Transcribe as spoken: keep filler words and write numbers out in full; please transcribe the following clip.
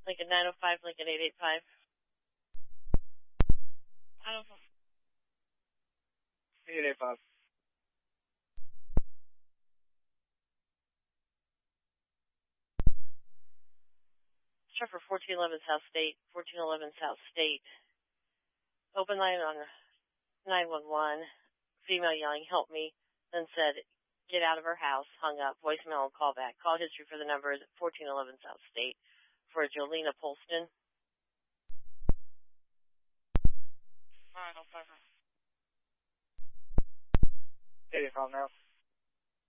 Lincoln nine oh five, Lincoln eight eight five. I don't know. eight eight five. Try for fourteen eleven South State, fourteen eleven South State. Open line on nine one one. Female yelling, help me. Then said, get out of her house. Hung up. Voicemail and call back. Call history for the number is fourteen eleven South State for Jolena Polston. Alright, I'll five. eight eight five now.